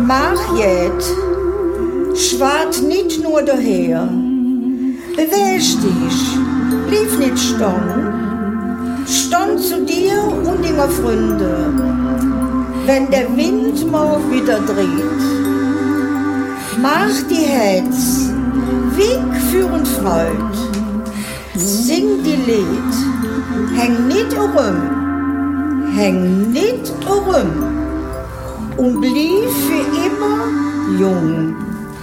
Mach jet, schwart nicht nur daher. Beweg dich, blieb nicht stehen. Stand zu dir und deiner Freunde, wenn der Wind mal wieder dreht. Mach die Herz, wink für und Freud. Sing die Lied, häng nicht rum und blieb für immer jung.